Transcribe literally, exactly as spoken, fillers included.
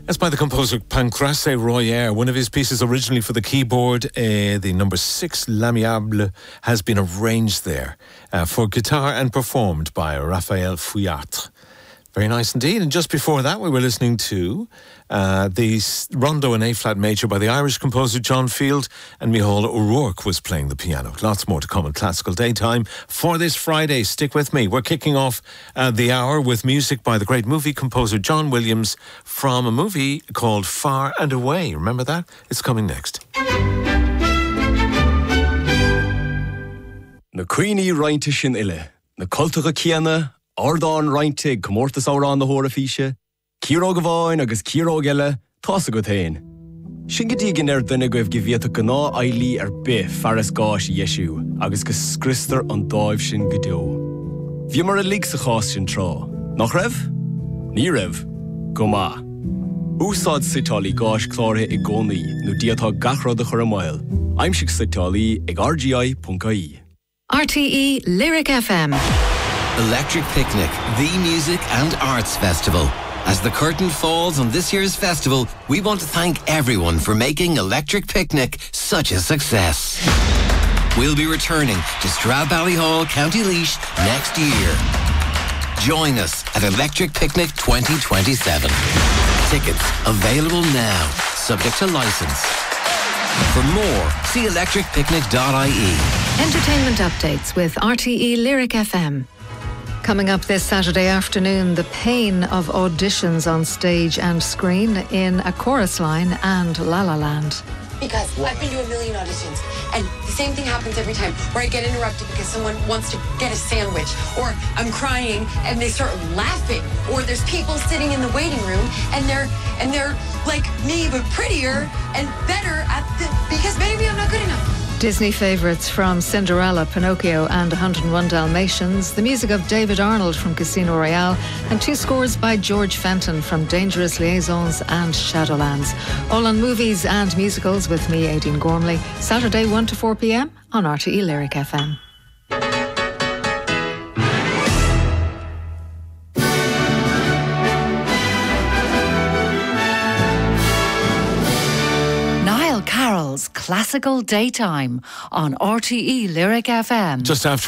That's by the composer Pancrace Royer. One of his pieces originally for the keyboard, uh, the number six L'Amiable, has been arranged there uh, for guitar and performed by Raphael Fouillatre. Very nice indeed. And just before that, we were listening to uh, the Rondo in A-flat major by the Irish composer John Field, and Micheál O'Rourke was playing the piano. Lots more to come in Classical Daytime for this Friday. Stick with me. We're kicking off uh, the hour with music by the great movie composer John Williams from a movie called Far and Away. Remember that? It's coming next. Na Queenie Reinta sin Ille, na Cultacha Ciana, Ardán Reinta Comórtas Árán na Hóra Físe, Círóg Bháin agus Círóg Eile, Tása go tain. Sin go dtí gin ar duine go bh gibhiata go ná ailí ar bith fearras gáis Iesú, agus go scristar an dáibh sin go deo. Bhí mar a líg sa chás sin trá. Nach raibh? Ní raibh. Go má. Úsáid sitálaí gáis chlártha i gcónaí nó diatá gachrád a chur amáil. Aimsigh sitálaí ag r g i dot i e. R T E Lyric F M. Electric Picnic, the music and arts festival. As the curtain falls on this year's festival, we want to thank everyone for making Electric Picnic such a success. We'll be returning to Stradbally County Laois next year. Join us at Electric Picnic twenty twenty-seven. Tickets available now, subject to licence. For more, see electric picnic dot I E. Entertainment updates with R T E Lyric F M. Coming up this Saturday afternoon, the pain of auditions on stage and screen in A Chorus Line and La La Land. Because what? I've been to a million auditions, and the same thing happens every time, where I get interrupted because someone wants to get a sandwich, or I'm crying and they start laughing, or there's people sitting in the waiting room and they're and they're like me but prettier and better at the, because maybe I'm not good enough. Disney favourites from Cinderella, Pinocchio and one oh one Dalmatians, the music of David Arnold from Casino Royale, and two scores by George Fenton from Dangerous Liaisons and Shadowlands. All on movies and musicals with me, Aideen Gormley, Saturday one to four p m on R T E Lyric F M. Carol's Classical Daytime on R T E Lyric F M. Just after